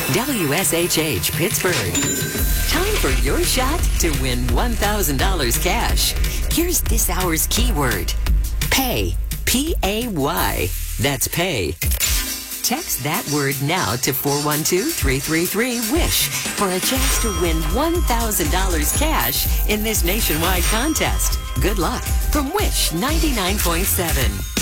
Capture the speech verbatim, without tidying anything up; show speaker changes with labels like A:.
A: W S H H Pittsburgh. Time for your shot to win one thousand dollars cash. Here's this hour's keyword. Pay. P A Y. That's pay. Text that word now to four one two, three three three, WISH for a chance to win one thousand dollars cash in this nationwide contest. Good luck from Wish ninety-nine point seven.